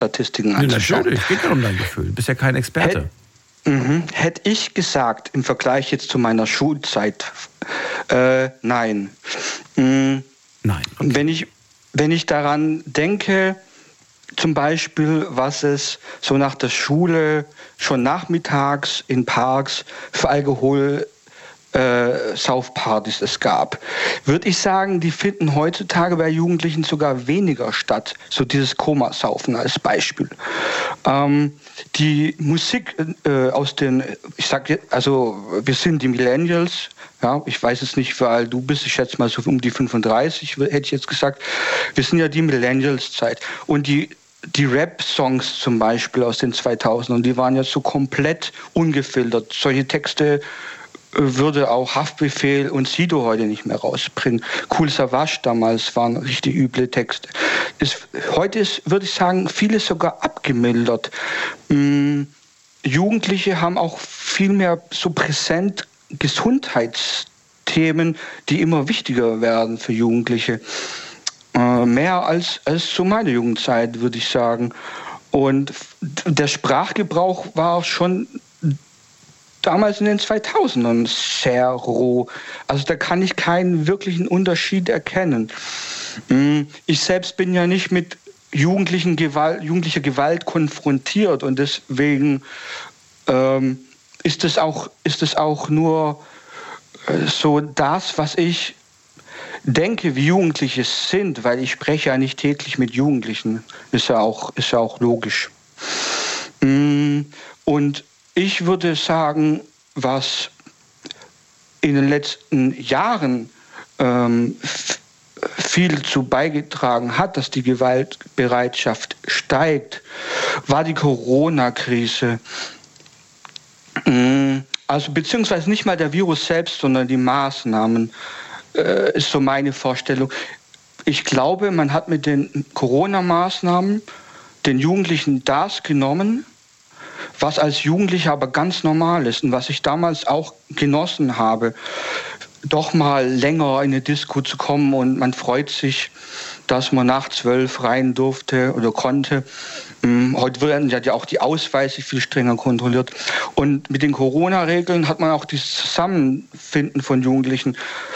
Statistiken anzuschauen. Natürlich, geht ja um dein Gefühl. Du bist ja kein Experte. Hätte ich gesagt, im Vergleich jetzt zu meiner Schulzeit, nein. Nein. Okay. Wenn ich daran denke, zum Beispiel, was es so nach der Schule schon nachmittags in Parks für Saufpartys es gab, würde ich sagen, die finden heutzutage bei Jugendlichen sogar weniger statt. So dieses Komasaufen als Beispiel. Die Musik aus den, wir sind die Millennials, ja, ich weiß jetzt nicht, wie alt du bist, ich schätze mal so um die 35, hätte ich jetzt gesagt. Wir sind ja die Millennials-Zeit. Und die Rap-Songs zum Beispiel aus den 2000ern, die waren ja so komplett ungefiltert. Solche Texte würde auch Haftbefehl und Sido heute nicht mehr rausbringen. Kool Savas damals waren richtig üble Texte. Heute ist, würde ich sagen, vieles sogar abgemildert. Jugendliche haben auch viel mehr so präsent Gesundheitsthemen, die immer wichtiger werden für Jugendliche. Mehr als zu meiner Jugendzeit, würde ich sagen. Und der Sprachgebrauch war schon damals in den 2000ern sehr roh. Also da kann ich keinen wirklichen Unterschied erkennen. Ich selbst bin ja nicht mit jugendlicher Gewalt konfrontiert und deswegen ist es auch nur so das, was ich denke, wie Jugendliche sind, weil ich spreche ja nicht täglich mit Jugendlichen. Ist ja auch logisch. Und ich würde sagen, was in den letzten Jahren viel dazu beigetragen hat, dass die Gewaltbereitschaft steigt, war die Corona-Krise. Also beziehungsweise nicht mal der Virus selbst, sondern die Maßnahmen, ist so meine Vorstellung. Ich glaube, man hat mit den Corona-Maßnahmen den Jugendlichen das genommen, was als Jugendlicher aber ganz normal ist und was ich damals auch genossen habe, doch mal länger in eine Disco zu kommen und man freut sich, dass man nach 12 rein durfte oder konnte. Heute werden ja auch die Ausweise viel strenger kontrolliert. Und mit den Corona-Regeln hat man auch dieses Zusammenfinden von Jugendlichen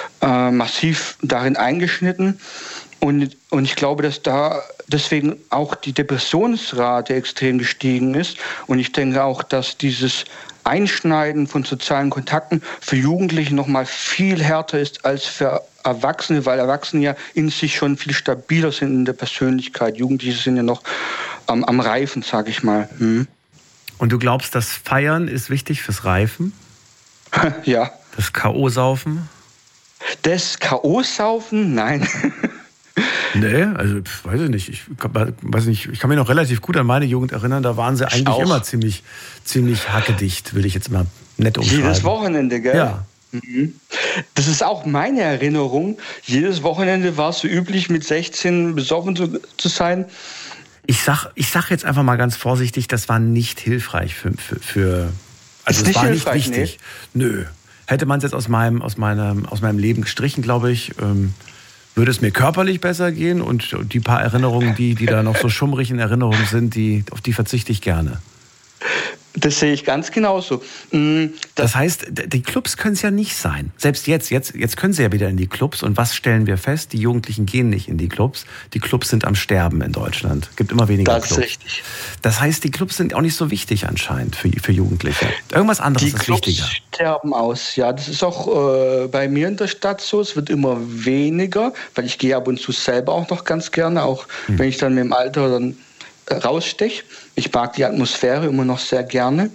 massiv darin eingeschnitten. Und ich glaube, dass da deswegen auch die Depressionsrate extrem gestiegen ist. Und ich denke auch, dass dieses Einschneiden von sozialen Kontakten für Jugendliche noch mal viel härter ist als für Erwachsene, weil Erwachsene ja in sich schon viel stabiler sind in der Persönlichkeit. Jugendliche sind ja noch am Reifen, sage ich mal. Und du glaubst, das Feiern ist wichtig fürs Reifen? Ja. Das K.O.-Saufen? Das K.O.-Saufen? Nein. Nee, also weiß ich nicht. Ich kann mich noch relativ gut an meine Jugend erinnern. Da waren sie eigentlich immer ziemlich hackedicht, will ich jetzt mal nett umschreiben. Jedes Wochenende, gell? Ja. Das ist auch meine Erinnerung. Jedes Wochenende war es so üblich, mit 16 besoffen zu sein. Ich sag jetzt einfach mal ganz vorsichtig, das war nicht hilfreich für also es war nicht wichtig. Nee. Nö. Hätte man es jetzt aus meinem Leben gestrichen, glaube ich, würde es mir körperlich besser gehen und die paar Erinnerungen, die da noch so schummrig in Erinnerung sind, auf die verzichte ich gerne. Das sehe ich ganz genauso. Das heißt, die Clubs können es ja nicht sein. Selbst jetzt können sie ja wieder in die Clubs. Und was stellen wir fest? Die Jugendlichen gehen nicht in die Clubs. Die Clubs sind am Sterben in Deutschland. Es gibt immer weniger Clubs. Das ist richtig. Das heißt, die Clubs sind auch nicht so wichtig anscheinend für Jugendliche. Irgendwas anderes ist wichtiger. Die Clubs sterben aus. Ja, das ist auch bei mir in der Stadt so. Es wird immer weniger, weil ich gehe ab und zu selber auch noch ganz gerne, auch wenn ich dann mit dem Alter dann rausstech. Ich mag die Atmosphäre immer noch sehr gerne.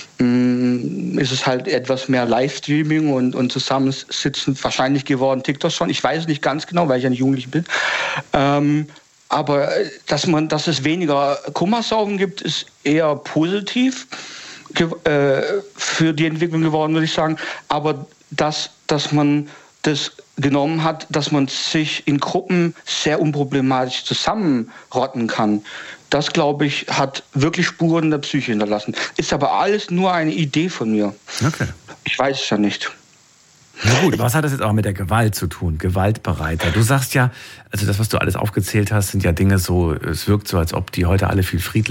Ist es halt etwas mehr Livestreaming und Zusammensitzen wahrscheinlich geworden, TikTok schon. Ich weiß es nicht ganz genau, weil ich ja nicht jugendlich bin. Aber dass es weniger Kummersaufen gibt, ist eher positiv für die Entwicklung geworden, würde ich sagen. Aber dass man das genommen hat, dass man sich in Gruppen sehr unproblematisch zusammenrotten kann. Das, glaube ich, hat wirklich Spuren in der Psyche hinterlassen. Ist aber alles nur eine Idee von mir. Okay. Ich weiß es ja nicht. Na gut, was hat das jetzt auch mit der Gewalt zu tun? Gewaltbereiter. Du sagst ja, also das, was du alles aufgezählt hast, sind ja Dinge so, es wirkt so, als ob die heute alle viel friedlicher